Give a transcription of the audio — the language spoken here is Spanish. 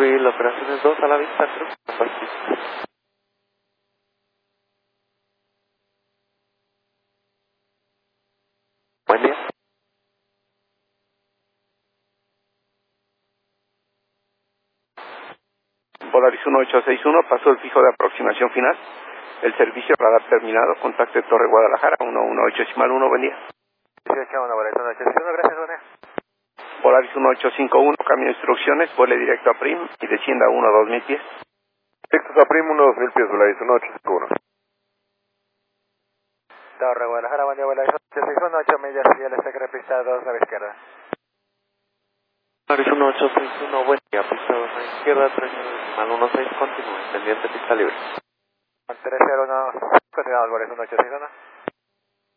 Móvil, operaciones 2 a la vista, creo que está fácil. Buen día. Polaris 1861, pasó el fijo de aproximación final. El servicio radar terminado, contacte Torre Guadalajara, 118.1, buen día. 18.1, Polaris 1861, gracias, buen día. Polaris 1851, cambio de instrucciones, vuele directo a PRIM y descienda a 1-2.000 pies. Directos a PRIM, 1-2.000 pies, Polaris 1851. Torre Guadalajara, buen día, Polaris 1861, 8 millas, y el STC pista 2 a la izquierda. Polaris 1861, buen día, pista 2 a la izquierda, 3.16, continúe, pendiente pista libre. 301, continuamos, Polaris 1861.